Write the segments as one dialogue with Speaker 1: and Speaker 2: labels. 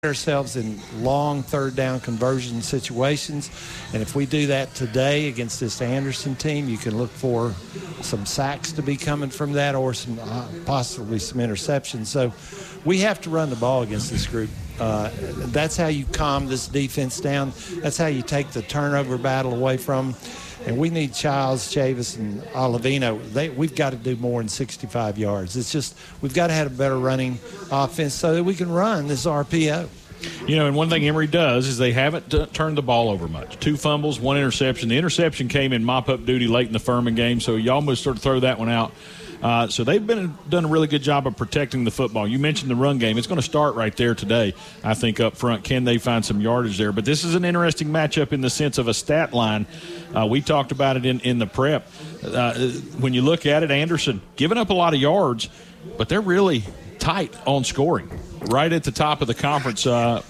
Speaker 1: ourselves in long third down conversion situations, and if we do that today against this Anderson team, you can look for some sacks to be coming from that, or some possibly some interceptions. So we have to run the ball against this group. That's how you calm this defense down. That's how you take the turnover battle away from them. And we need Childs, Chavis, and Olavino. We've got to do more than 65 yards. It's just we've got to have a better running offense so that we can run this RPO.
Speaker 2: You know, and one thing Emory does is they haven't turned the ball over much. 2 fumbles, 1 interception. The interception came in mop-up duty late in the Furman game, so you almost sort of throw that one out. So they've done a really good job of protecting the football. You mentioned the run game. It's going to start right there today, I think, up front. Can they find some yardage there? But this is an interesting matchup in the sense of a stat line. We talked about it in the prep. When you look at it, Anderson giving up a lot of yards, but they're really tight on scoring, right at the top of the conference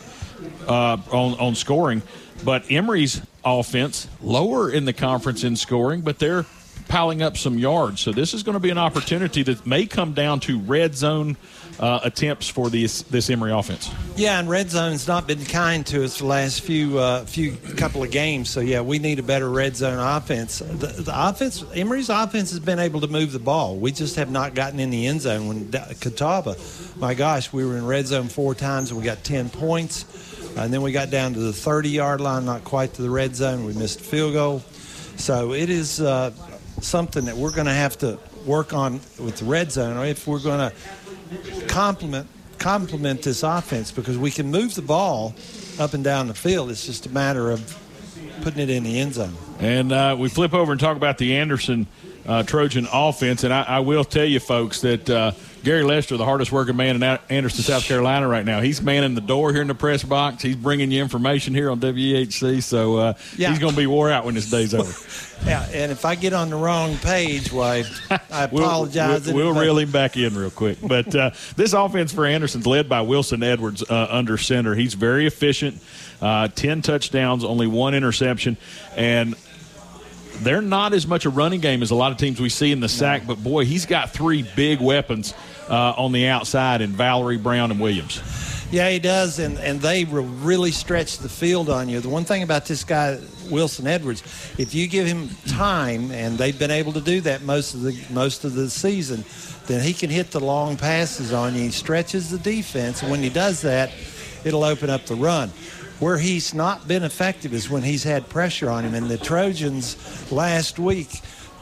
Speaker 2: on scoring. But Emory's offense, lower in the conference in scoring, but they're piling up some yards. So this is going to be an opportunity that may come down to red zone attempts for this Emory offense.
Speaker 1: Yeah, and red zone's not been kind to us the last few couple of games. So, yeah, we need a better red zone offense. The offense, Emory's offense has been able to move the ball. We just have not gotten in the end zone. When Catawba, my gosh, we were in red zone 4 times and we got 10 points. And then we got down to the 30-yard line, not quite to the red zone. We missed a field goal. So it is something that we're going to have to work on with the red zone, or if we're going to complement this offense, because we can move the ball up and down the field. It's just a matter of putting it in the end zone.
Speaker 2: And we flip over and talk about the Anderson Trojan offense, and I will tell you folks that Gary Lester, the hardest working man in Anderson, South Carolina right now, he's manning the door here in the press box. He's bringing you information here on WEHC, so he's going to be wore out when this day's over.
Speaker 1: Yeah, and if I get on the wrong page, why, I apologize.
Speaker 2: We'll reel him back in real quick. But this offense for Anderson's led by Wilson Edwards under center. He's very efficient, 10 touchdowns, only 1 interception, and they're not as much a running game as a lot of teams we see in the SAC, but, boy, he's got 3 big weapons on the outside in Valerie, Brown, and Williams.
Speaker 1: Yeah, he does, and they really stretch the field on you. The one thing about this guy, Wilson Edwards, if you give him time, and they've been able to do that most of the season, then he can hit the long passes on you. He stretches the defense, and when he does that, it'll open up the run. Where he's not been effective is when he's had pressure on him, and the Trojans last week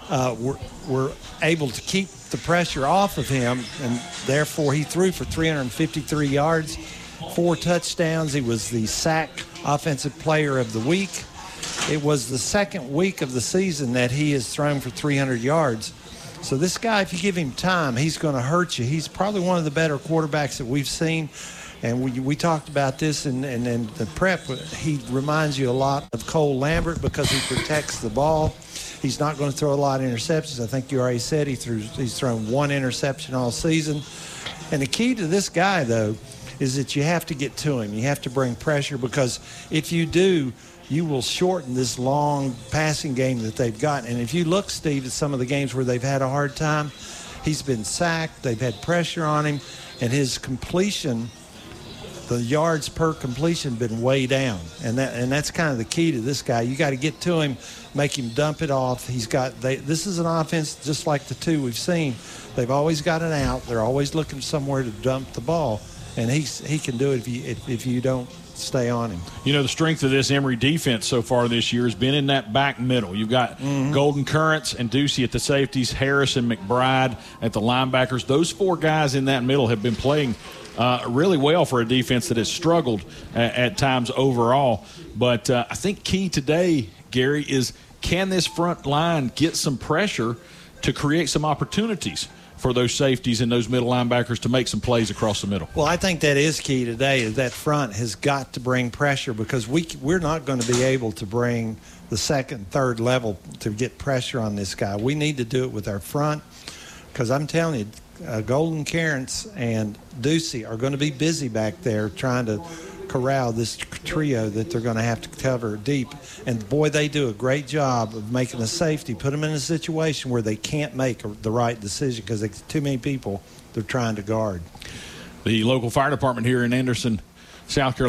Speaker 1: were able to keep the pressure off of him, and therefore he threw for 353 yards, 4 touchdowns. He was the SAC Offensive Player of the Week. It was the second week of the season that he has thrown for 300 yards. So this guy, if you give him time, he's going to hurt you. He's probably one of the better quarterbacks that we've seen. And we talked about this in the prep. He reminds you a lot of Cole Lambert because he protects the ball. He's not going to throw a lot of interceptions. I think you already said he's thrown 1 interception all season. And the key to this guy, though, is that you have to get to him. You have to bring pressure, because if you do, you will shorten this long passing game that they've got. And if you look, Steve, at some of the games where they've had a hard time, he's been sacked, they've had pressure on him, and his completion, the yards per completion, been way down. And that's kind of the key to this guy. You got to get to him, make him dump it off. This is an offense just like the 2 we've seen. They've always got an out. They're always looking somewhere to dump the ball. And he can do it if you don't stay on him.
Speaker 2: You know, the strength of this Emory defense so far this year has been in that back middle. You've got Golden Currents and Ducey at the safeties, Harris and McBride at the linebackers. Those 4 guys in that middle have been playing really well for a defense that has struggled at times overall. But I think key today, Gary, is can this front line get some pressure to create some opportunities for those safeties and those middle linebackers to make some plays across the middle?
Speaker 1: Well, I think that is key today, is that front has got to bring pressure, because we're not going to be able to bring the second, third level to get pressure on this guy. We need to do it with our front, because I'm telling you, Golden Currents and Ducey are going to be busy back there trying to corral this trio that they're going to have to cover deep. And, boy, they do a great job of making a safety, put them in a situation where they can't make the right decision because there's too many people they're trying to guard.
Speaker 2: The local fire department here in Anderson South Carolina.